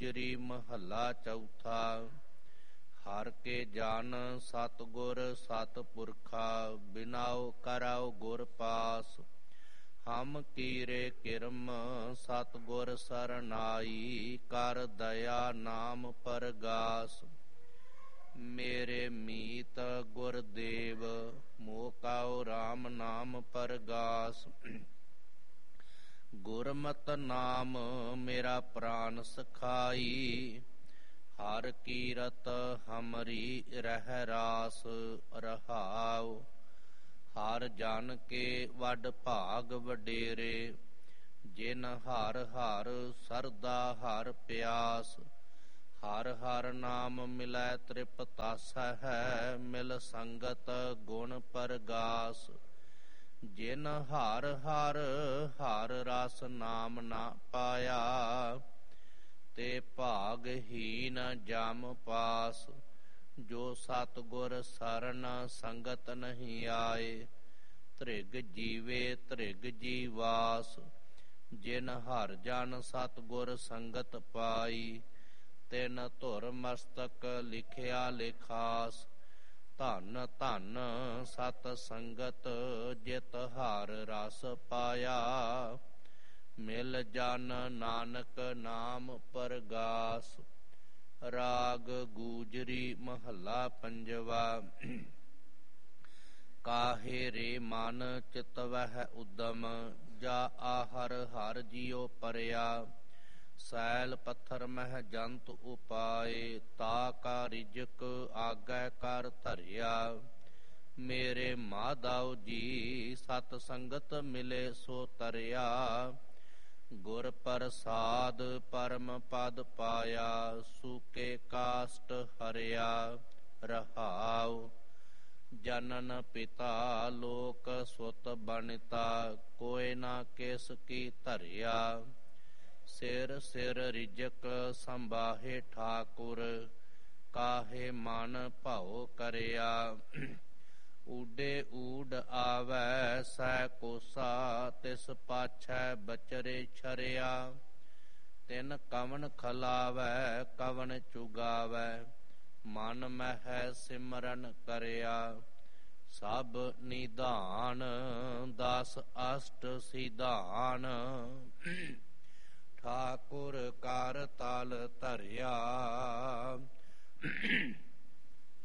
ਗੂਜਰੀ ਮਹੱਲਾ ਚੌਥਾ। ਹਰ ਕੇ ਜਨ ਸਤਿਗੁਰ ਸਤਿਪੁਰਖਾ, ਬਿਨਾਉ ਕਰਾਉ ਗੁਰ ਪਾਸ। ਹਮ ਕੀਰੇ ਕਿਰਮ ਸਤਿਗੁਰ ਸਰਨਾਈ, ਕਰ ਦਇਆ ਨਾਮ ਪਰਗਾਸ। ਮੇਰੇ ਮੀਤ ਗੁਰਦੇਵ, ਮੋਕਾਉ ਰਾਮ ਨਾਮ ਪਰਗਾਸ। ਗੁਰਮਤਿ ਨਾਮ ਮੇਰਾ ਪ੍ਰਾਨ ਸਖਾਈ, ਹਰ ਕੀਰਤ ਹਮਰੀ ਰਹਿ ਰਾਸ ਰਹਾਉ। ਹਰ ਜਨ ਕੇ ਵੱਡ ਭਾਗ ਵਡੇਰੇ, ਜਿਨ ਹਰ ਹਰ ਸਰਦਾ ਹਰ ਪਿਆਸ। ਹਰ ਹਰ ਨਾਮ ਮਿਲੈ ਤ੍ਰਿਪਤਾਸੈ ਹੈ, ਮਿਲ ਸੰਗਤ ਗੁਣ ਪਰਗਾਸ। ਜਿਨ ਹਰ ਹਰ ਹਰ ਰਸ ਨਾਮ ਨਾ ਪਾਇਆ, ਤੇ ਭਾਗਹੀਨ ਜਮ ਪਾਸ। ਜੋ ਸਤਿਗੁਰ ਸਰਨ ਸੰਗਤ ਨਹੀਂ ਆਏ, ਧ੍ਰਿਗ ਜੀਵੇ ਧ੍ਰਿਗ ਜੀਵਾਸ। ਜਿਨ ਹਰ ਜਨ ਸਤਿਗੁਰ ਸੰਗਤ ਪਾਈ, ਤਿਨ ਧੁਰ ਮਸਤਕ ਲਿਖਿਆ ਲਿਖਾਸ। ਧਨ ਧਨ ਸਤ ਸੰਗਤ, ਜਿਤ ਹਰ ਰਸ ਪਾਇਆ, ਮਿਲ ਜਨ ਨਾਨਕ ਨਾਮ ਪਰਗਾਸ। ਰਾਗ ਗੂਜਰੀ ਮਹੱਲਾ ਪੰਜਵਾ। ਕਾਹੇ ਰੇ ਮਨ ਚਿਤਵਹਿ ਉਦਮ, ਜਾ ਆਹਰ ਹਰ ਜਿਉ ਪਰਿਆ। ਸੈਲ ਪੱਥਰ ਮਹਿ ਜੰਤ ਉਪਾਏ, ਤਾ ਕਾ ਰਿਜਕ ਆਗੈ ਕਰ ਧਰਿਆ। ਮੇਰੇ ਮਾਧਵ ਜੀ ਸਤ ਸੰਗਤ ਮਿਲੇ ਸੋ ਤਰਿਆ, ਗੁਰ ਪ੍ਰਸਾਦ ਪਰਮ ਪਦ ਪਾਇਆ। ਸੂਕੇ ਕਾਸ਼ਟ ਹਰਿਆ ਰਹਾਉ, ਜਨਨ ਪਿਤਾ ਲੋਕ ਸੁਤ ਬਣਿਤਾ। ਕੋਇ ਨਾ ਕਿਸ ਕੀ ਧਰਿਆ, ਸਿਰ ਸਿਰ ਰਿਜਕ ਸੰਭਾਹੇ ਠਾਕੁਰ। ਕਾਹੇ ਮਨ ਭਾਉ ਕਰਿਆ, ਊਡੇ ਊਡ ਆਵੈ ਸੈ ਕੋਸਾ। ਤਿਸ ਪਾਛੈ ਬਚਰੇ ਛਰਿਆ, ਤਿਨ ਕਵਣ ਖਲਾਵੈ ਕਵਣ ਚੁਗਾਵੈ। ਮਨ ਮਹਿ ਸਿਮਰਨ ਕਰਿਆ, ਸਭ ਨਿਧਾਨ। 10 ਅਸ਼ਟ ਸਿਧਾਨ, ਠਾਕੁਰ ਕਰ ਤਲ ਧਰਿਆ।